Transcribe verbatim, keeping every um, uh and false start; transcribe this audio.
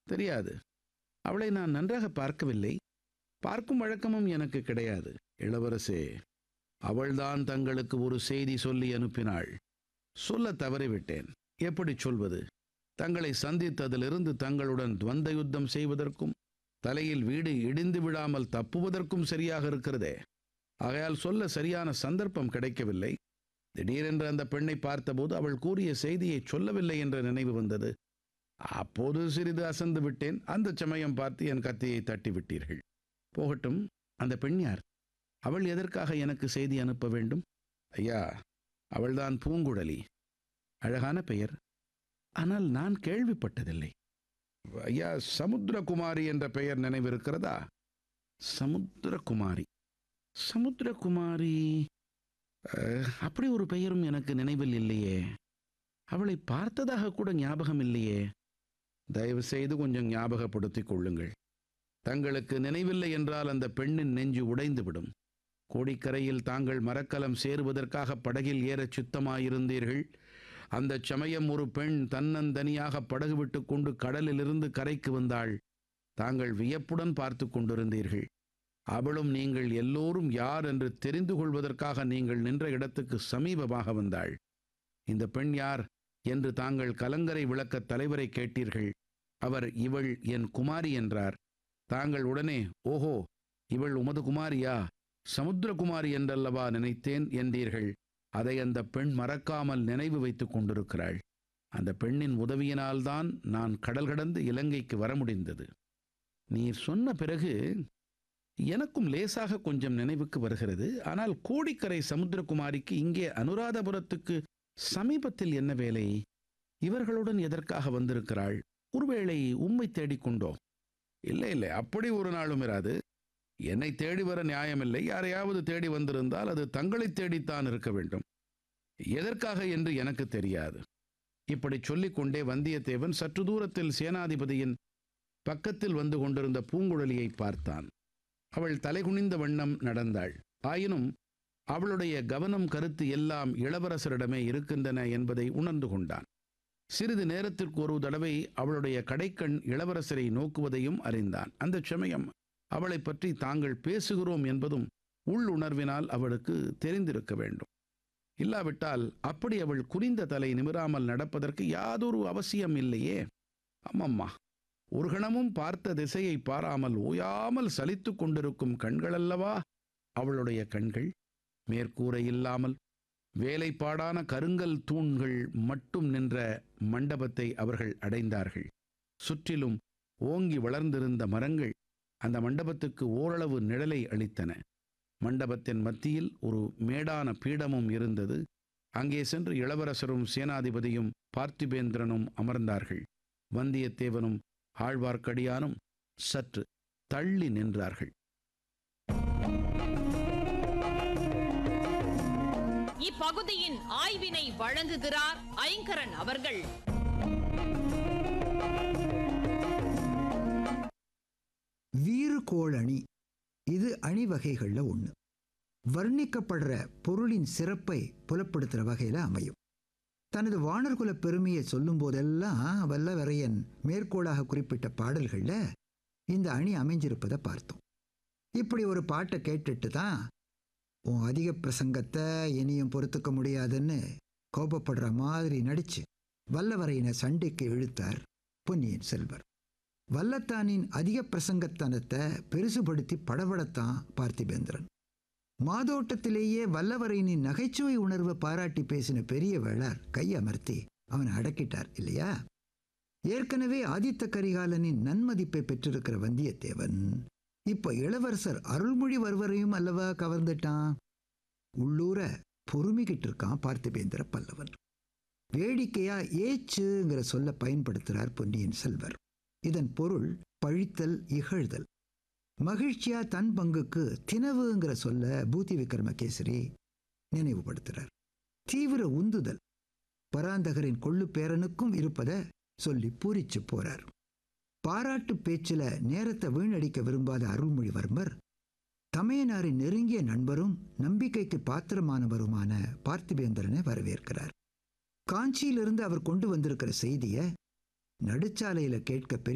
தெரியாது. அவளை நான் நன்றாக பார்க்கவில்லை. பார்க்கும் வழக்கமும் எனக்கு கிடையாது. இளவரசே, அவள்தான் தங்களுக்கு ஒரு செய்தி சொல்லி அனுப்பினாள். சொல்ல தவறிவிட்டேன். எப்படி சொல்வது? தங்களை சந்தித்ததிலிருந்து தங்களுடன் துவந்த யுத்தம் செய்வதற்கும் தலையில் வீடு இடிந்து விடாமல் தப்புவதற்கும் சரியாக இருக்கிறதே. ஆகையால் சொல்ல சரியான சந்தர்ப்பம் கிடைக்கவில்லை. திடீரென்று அந்த பெண்ணை பார்த்தபோது அவள் கூறிய செய்தியை சொல்லவில்லை என்ற நினைவு வந்தது. அப்போது சிறிது அசந்து விட்டேன். அந்த சமயம் பார்த்து என் கத்தியை தட்டி விட்டீர்கள். போகட்டும், அந்த பெண் யார்? அவள் எதற்காக எனக்கு செய்தி அனுப்ப வேண்டும்? ஐயா, அவள்தான் பூங்குழலி. அழகான பெயர். ஆனால் நான் கேள்விப்பட்டதில்லை. ஐயா, சமுத்திரகுமாரி என்ற பெயர் நினைவிருக்கிறதா? சமுத்திரகுமாரி சமுத்திரகுமாரி அப்படி ஒரு பெயரும் எனக்கு நினைவில் இல்லையே. அவளை பார்த்ததாக கூட ஞாபகம் இல்லையே. தயவு செய்து கொஞ்சம் ஞாபகப்படுத்திக் கொள்ளுங்கள். தங்களுக்கு நினைவில்லை என்றால் அந்த பெண்ணின் நெஞ்சு உடைந்துவிடும். கோடிக்கரையில் தாங்கள் மரக்கலம் சேருவதற்காக படகில் ஏறச் சித்தமாயிருந்தீர்கள். அந்த சமயம் ஒரு பெண் தன்னந்தனியாக படகு விட்டு கொண்டு கடலிலிருந்து கரைக்கு வந்தாள். தாங்கள் வியப்புடன் பார்த்து கொண்டிருந்தீர்கள். அவளும் நீங்கள் எல்லோரும் யார் என்று தெரிந்து கொள்வதற்காக நீங்கள் நின்ற இடத்துக்கு சமீபமாக வந்தாள். இந்த பெண் யார் என்று தாங்கள் கலங்கரை விளக்க தலைவரை கேட்டீர்கள். அவர் இவள் என் குமாரி என்றார். தாங்கள் உடனே, ஓஹோ, இவள் உமது குமாரியா? சமுத்திரகுமாரி என்றல்லவா நினைத்தேன் என்றீர்கள். அதை அந்த பெண் மறக்காமல் நினைவு வைத்துக் கொண்டிருக்கிறாள். அந்த பெண்ணின் உதவியினால்தான் நான் கடல் கடந்து இலங்கைக்கு வர முடிந்தது. நீர் சொன்ன பிறகு எனக்கும் லேசாக கொஞ்சம் நினைவுக்கு வருகிறது. ஆனால் கோடிக்கரை சமுத்திரகுமாரிக்கு இங்கே அனுராதபுரத்துக்கு சமீபத்தில் என்ன வேலை? இவர்களுடன் எதற்காக வந்திருக்கிறாள்? ஒருவேளை உம்மை தேடிக்கொண்டோ? இல்லை இல்லை, அப்படி ஒரு நாளும் இராது. என்னை தேடி வர நியாயமில்லை. யாரையாவது தேடி வந்திருந்தால் அது தங்களை தேடித்தான் இருக்க வேண்டும். எதற்காக என்று எனக்கு தெரியாது. இப்படி சொல்லிக்கொண்டே வந்தியத்தேவன் சற்று தூரத்தில் சேனாதிபதியின் பக்கத்தில் வந்து கொண்டிருந்த பூங்குழலியை பார்த்தான். அவள் தலைகுனிந்த வண்ணம் நடந்தாள். ஆயினும் அவளுடைய கவனம் கருத்து எல்லாம் இளவரசரிடமே இருக்கின்றன என்பதை உணர்ந்து கொண்டான். சிறிது நேரத்திற்கு ஒரு தடவை அவளுடைய கடைக்கண் இளவரசரை நோக்குவதையும் அறிந்தான். அந்த சமயம் அவளை பற்றி தாங்கள் பேசுகிறோம் என்பதும் உள்ளுணர்வினால் அவளுக்கு தெரிந்திருக்க வேண்டும். இல்லாவிட்டால் அப்படி அவள் குனிந்த தலை நிமிராமல் நடப்பதற்கு யாதொரு அவசியம் இல்லையே. அம்மம்மா, ஒரு கணமும் பார்த்த திசையை பாராமல் ஓயாமல் சலித்து கொண்டிருக்கும் கண்களல்லவா அவளுடைய கண்கள். மேற்கூரை இல்லாமல் வேலைப்பாடான கருங்கல் தூண்கள் மட்டும் நின்ற மண்டபத்தை அவர்கள் அடைந்தார்கள். சுற்றிலும் ஓங்கி வளர்ந்திருந்த மரங்கள் அந்த மண்டபத்துக்கு ஓரளவு நிழலை அளித்தன. மண்டபத்தின் மத்தியில் ஒரு மேடான பீடமும் இருந்தது. அங்கே சென்று இளவரசரும் சேனாதிபதியும் பார்த்திபேந்திரனும் அமர்ந்தார்கள். வந்தியத்தேவனும் ஆழ்வார்க்கடியானும் சற்று தள்ளி நின்றார்கள். இப்பகுதியின் ஆய்வினை வழங்குகிறார் ஐங்கரன் அவர்கள். வீறுகோள் அணி, இது அணி வகைகள்ல ஒண்ணு. வர்ணிக்கப்படுற பொருளின் சிறப்பை புலப்படுத்துற வகையில அமையும். தனது வானர்குல பெருமையை சொல்லும் போதெல்லாம் வல்லவரையன் மேற்கோளாக குறிப்பிட்ட பாடல்கள்ல இந்த அணி அமைஞ்சிருப்பதை பார்த்தோம். இப்படி ஒரு பாட்டை கேட்டுட்டு தான் உன் அதிக பிரசங்கத்தை இனியும் பொறுத்துக்க முடியாதுன்னு கோபப்படுற மாதிரி நடிச்சு வல்லவரையனை சண்டைக்கு இழுத்தார் பொன்னியின் செல்வர். வல்லத்தானின் அதிக பிரசங்கத்தனத்தை பெருசுபடுத்தி படபடத்தான் பார்த்திபேந்திரன். மாதோட்டத்திலேயே வல்லவரையனின் நகைச்சுவை உணர்வை பாராட்டி பேசின பெரிய வேளார் கையமர்த்தி அவனை அடக்கிட்டார் இல்லையா? ஏற்கனவே ஆதித்த கரிகாலனின் நன்மதிப்பை பெற்றிருக்கிற வந்தியத்தேவன் இப்ப இளவரசர் அருள்மொழிவர்மரையும் அல்லவா கவர்ந்துட்டான். உள்ளூர பொறுமிக்கிட்டு இருக்கான் பார்த்திபேந்திர பல்லவன். வேடிக்கையா ஏச்சுங்கிற சொல்ல பயன்படுத்துறார் பொன்னியின் செல்வர். இதன் பொருள் பழித்தல், இகழ்தல். மகிழ்ச்சியா தன் பங்குக்கு தினவுங்கிற சொல்ல பூதி விக்ரமகேசரி நினைவுபடுத்துறார். தீவிர உந்துதல் பராந்தகரின் கொள்ளு பேரனுக்கும் இருப்பதை சொல்லி பூரிச்சு போறார். பாராட்டு பேச்சில நேரத்தை வீணடிக்க விரும்பாத அருள்மொழிவர்மர் தமையனாரின் நெருங்கிய நண்பரும் நம்பிக்கைக்கு பாத்திரமானவருமான பார்த்திபேந்திரனை வரவேற்கிறார். காஞ்சியிலிருந்து அவர் கொண்டு வந்திருக்கிற செய்தியை நடுச்சாலையில கேட்க